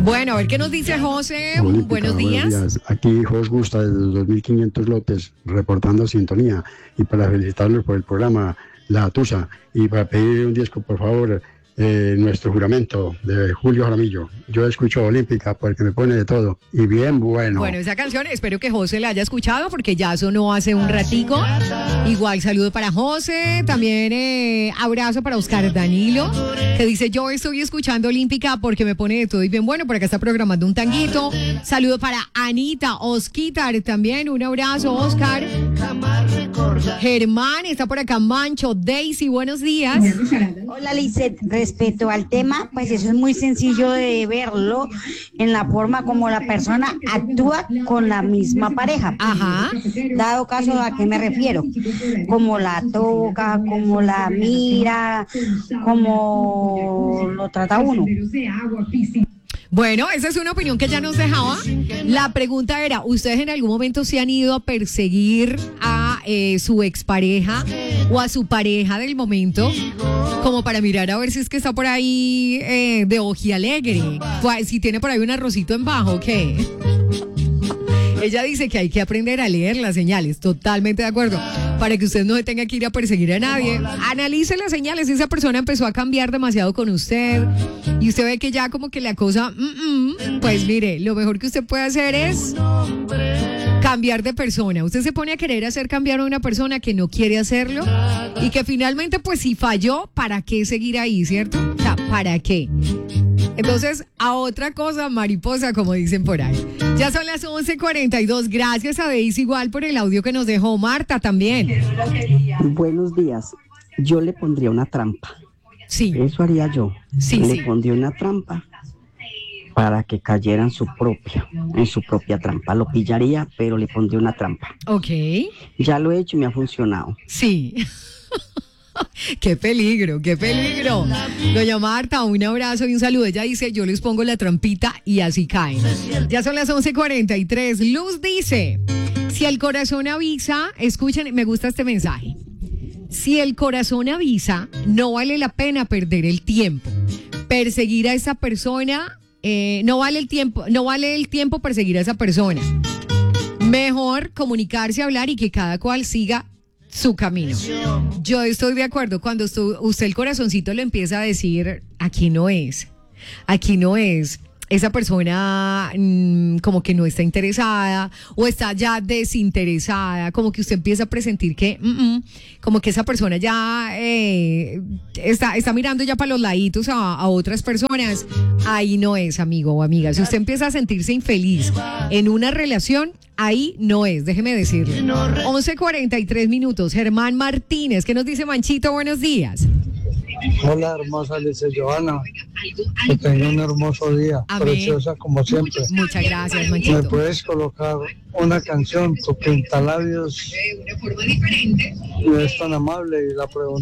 Bueno, a ver qué nos dice José. Olímpica, Buenos días. Aquí Jos Gusta de los 2500 lotes reportando sintonía y para felicitarlos por el programa La Tusa y para pedir un disco, por favor, nuestro juramento de Julio Jaramillo. Yo escucho Olímpica porque me pone de todo y bien bueno. Bueno, esa canción espero que José la haya escuchado porque ya sonó hace un ratico. Igual saludo para José, también abrazo para Oscar Danilo, que dice yo estoy escuchando Olímpica porque me pone de todo y bien bueno, por acá está programando un tanguito. Saludo para Anita, Osquitar también, un abrazo Oscar. Germán está por acá, Mancho, Daisy, buenos días. Hola Lizeth, respecto al tema, pues eso es muy sencillo de verlo en la forma como la persona actúa con la misma pareja. Ajá. Dado caso, ¿a qué me refiero? Como la toca, como la mira, como lo trata uno. Bueno, esa es una opinión que ya nos dejaba. La pregunta era, ¿ustedes en algún momento se han ido a perseguir a su expareja o a su pareja del momento? Como para mirar a ver si es que está por ahí de ojialegre. Si tiene por ahí un arrocito en bajo, ¿qué? Ella dice que hay que aprender a leer las señales. Totalmente de acuerdo. Para que usted no tenga que ir a perseguir a nadie. Analice las señales. Esa persona empezó a cambiar demasiado con usted y usted ve que ya como que la cosa... pues mire, lo mejor que usted puede hacer es cambiar de persona. Usted se pone a querer hacer cambiar a una persona que no quiere hacerlo y que finalmente pues si falló, ¿para qué seguir ahí, cierto? O sea, ¿para qué? Entonces, a otra cosa, mariposa, como dicen por ahí. Ya son las 11:42. Gracias a Daisy igual por el audio que nos dejó. Marta también. Buenos días. Yo le pondría una trampa. Sí. Eso haría yo. Sí, le sí. pondría una trampa para que cayera en su propia trampa. Lo pillaría, pero le pondría una trampa. Ok. Ya lo he hecho y me ha funcionado. Sí. Qué peligro, qué peligro. Doña Marta, un abrazo y un saludo. Ella dice, yo les pongo la trampita y así caen. Ya son las 11:43. Luz dice, si el corazón avisa, escuchen, me gusta este mensaje. Si el corazón avisa, no vale la pena perder el tiempo. Perseguir a esa persona, no vale el tiempo perseguir a esa persona. Mejor comunicarse, hablar y que cada cual siga su camino. Yo estoy de acuerdo. Cuando usted el corazoncito le empieza a decir, aquí no es, esa persona como que no está interesada o está ya desinteresada, como que usted empieza a presentir que como que esa persona ya está mirando ya para los laditos a otras personas. Ahí no es, amigo o amiga. Si usted empieza a sentirse infeliz en una relación, ahí no es, déjeme decirle. 11:43. Germán Martínez, ¿qué nos dice Manchito? Buenos días. Hola, hermosa Alicia Johanna. Que tenga un hermoso día. Amén. Preciosa como siempre. Muchas gracias, Manchito. ¿Me puedes colocar una canción, Tu Pintalabios? No es tan amable y la pregunta